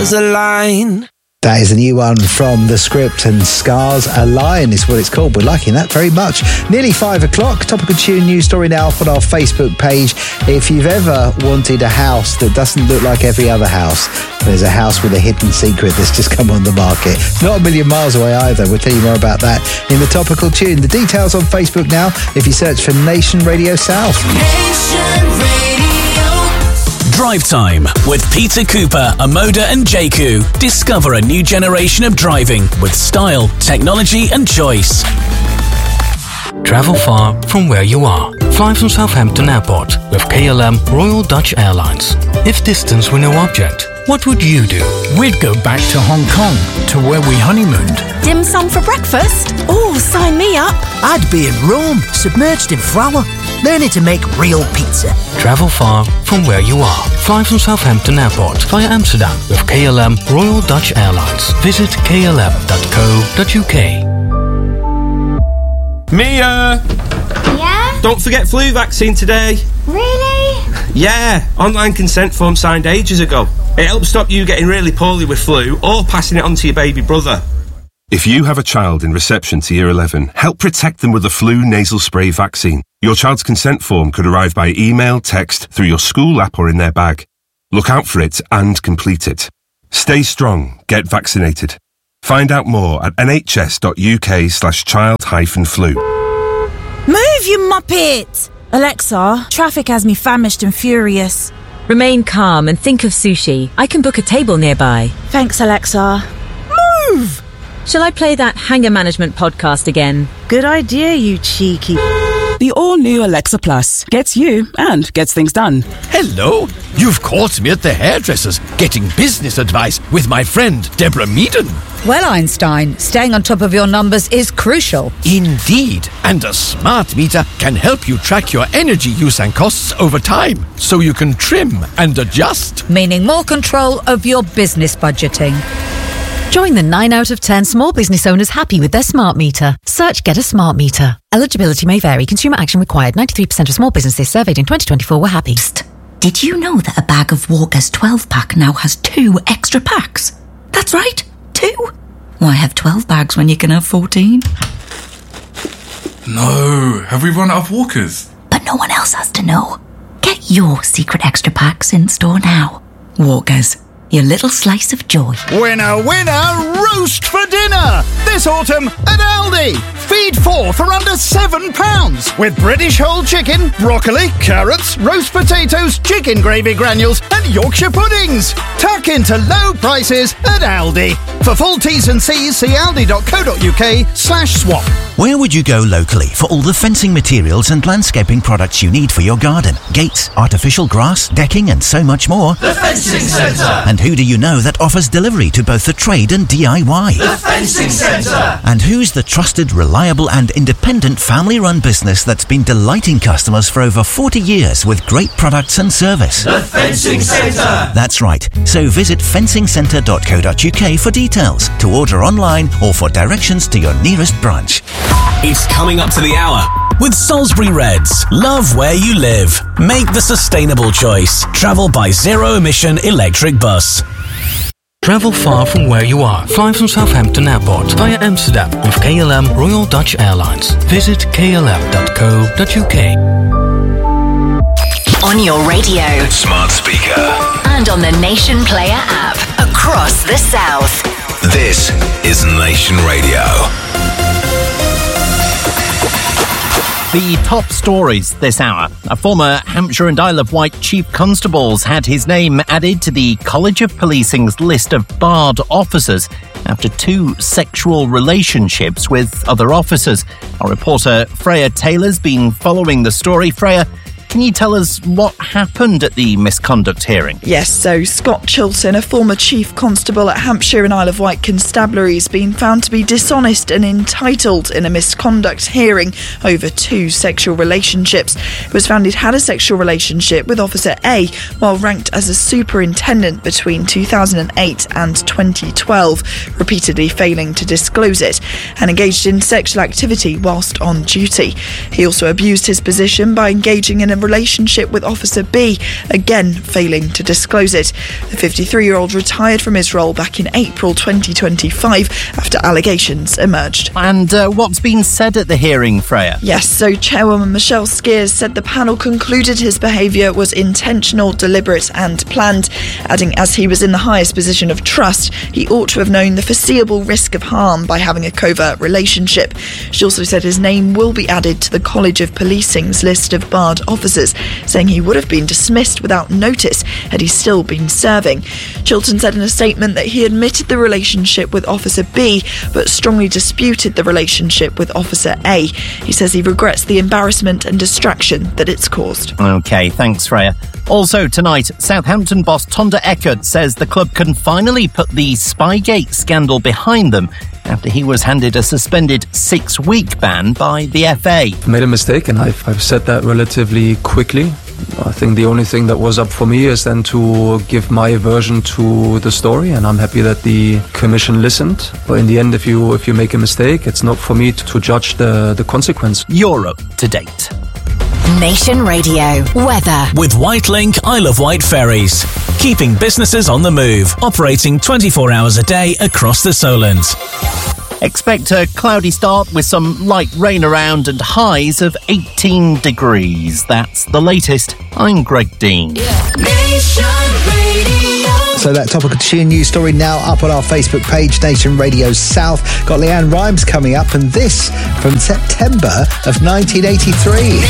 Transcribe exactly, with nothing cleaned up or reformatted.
Scars Align. That is a new one from The Script, and Scars Align is what it's called. We're liking that very much. Nearly five o'clock. Topical Tune news story now up on our Facebook page. If you've ever wanted a house that doesn't look like every other house, there's a house with a hidden secret that's just come on the market. Not a million miles away either. We'll tell you more about that in the Topical Tune. The details on Facebook now if you search for Nation Radio South. Nation Radio. Drive Time with Peter Cooper, Amoda and Jaku. Discover a new generation of driving with style, technology and choice. Travel far from where you are. Fly from Southampton Airport with K L M Royal Dutch Airlines. If distance were no object, what would you do? We'd go back to Hong Kong, to where we honeymooned. Dim sum for breakfast? Oh, sign me up. I'd be in Rome, submerged in flour, learning to make real pizza. Travel far from where you are. Fly from Southampton Airport via Amsterdam with K L M Royal Dutch Airlines. Visit k l m dot co dot u k. Mia! Yeah? Don't forget flu vaccine today. Really? Yeah, online consent form signed ages ago. It helps stop you getting really poorly with flu or passing it on to your baby brother. If you have a child in reception to Year eleven, help protect them with the flu nasal spray vaccine. Your child's consent form could arrive by email, text, through your school app or in their bag. Look out for it and complete it. Stay strong, get vaccinated. Find out more at nhs.uk slash child hyphen flu. Move, you muppet! Alexa, traffic has me famished and furious. Remain calm and think of sushi. I can book a table nearby. Thanks, Alexa. Move! Shall I play that Hanger Management podcast again? Good idea, you cheeky... The all-new Alexa Plus gets you and gets things done. Hello, you've caught me at the hairdresser's getting business advice with my friend Deborah Meaden. Well, Einstein, staying on top of your numbers is crucial. Indeed, and a smart meter can help you track your energy use and costs over time, so you can trim and adjust. Meaning more control of your business budgeting. Join the nine out of ten small business owners happy with their smart meter. Search Get a Smart Meter. Eligibility may vary. Consumer action required. ninety-three percent of small businesses surveyed in twenty twenty-four were happy. Psst. Did you know that a bag of Walker's twelve pack now has two extra packs? That's right, two. Why have twelve bags when you can have fourteen? No, have we run out of Walkers? But no one else has to know. Get your secret extra packs in store now. Walker's. Your little slice of joy. Winner, winner, roast for dinner! This autumn at Aldi. Feed four for under seven pounds. With British whole chicken, broccoli, carrots, roast potatoes, chicken gravy granules and Yorkshire puddings. Tuck into low prices at Aldi. For full T's and C's, see aldi.co.uk slash swap. Where would you go locally for all the fencing materials and landscaping products you need for your garden? Gates, artificial grass, decking and so much more. The Fencing Centre! And who do you know that offers delivery to both the trade and D I Y? The Fencing Centre! And who's the trusted, reliable and independent family-run business that's been delighting customers for over forty years with great products and service? The Fencing Centre! That's right. So visit fencing centre dot co dot uk for details, to order online or for directions to your nearest branch. It's coming up to the hour with Salisbury Reds. Love where you live. Make the sustainable choice. Travel by zero-emission electric bus. Travel far from where you are. Fly from Southampton Airport via Amsterdam with K L M Royal Dutch Airlines. Visit k l m dot co dot u k. On your radio, smart speaker, and on the Nation Player app across the South. This is Nation Radio. The top stories this hour. A former Hampshire and Isle of Wight Chief Constable's had his name added to the College of Policing's list of barred officers after two sexual relationships with other officers. Our reporter Freya Taylor's been following the story. Freya, can you tell us what happened at the misconduct hearing? Yes, so Scott Chilton, a former chief constable at Hampshire and Isle of Wight Constabulary, has been found to be dishonest and entitled in a misconduct hearing over two sexual relationships. It was found he'd had a sexual relationship with Officer A while ranked as a superintendent between two thousand eight and twenty twelve, repeatedly failing to disclose it, and engaged in sexual activity whilst on duty. He also abused his position by engaging in a relationship with Officer B, again failing to disclose it. The fifty-three-year-old retired from his role back in April twenty twenty-five after allegations emerged. And uh, what's been said at the hearing, Freya? Yes, so Chairwoman Michelle Skeers said the panel concluded his behaviour was intentional, deliberate and planned, adding as he was in the highest position of trust, he ought to have known the foreseeable risk of harm by having a covert relationship. She also said his name will be added to the College of Policing's list of barred officers, saying he would have been dismissed without notice had he still been serving. Chilton said in a statement that he admitted the relationship with Officer B, but strongly disputed the relationship with Officer A. He says he regrets the embarrassment and distraction that it's caused. OK, thanks, Freya. Also tonight, Southampton boss Tonda Eckert says the club can finally put the Spygate scandal behind them after he was handed a suspended six-week ban by the F A. I made a mistake, and I've, I've said that relatively quickly. I think the only thing that was up for me is then to give my version to the story, and I'm happy that the commission listened. But in the end, if you if you make a mistake, it's not for me to, to judge the, the consequence. You're up to date. Nation Radio weather with Whitelink Isle of Wight ferries, keeping businesses on the move, operating twenty-four hours a day across the Solent. Expect a cloudy start with some light rain around and highs of eighteen degrees. That's the latest. I'm Greg Dean. Nation Radio. So that topical tune news story now up on our Facebook page, Nation Radio South. Got Leanne Rimes coming up, and this from September of nineteen eighty-three.